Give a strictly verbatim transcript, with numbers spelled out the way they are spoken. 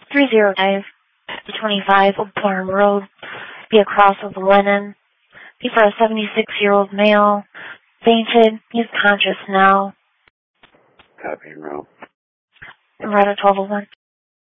three zero five, twenty-five Old Farm Road, be across of Lennon. Be for a seventy-six-year-old male, fainted. He's conscious now. Copy and roll. We're at a twelve oh one.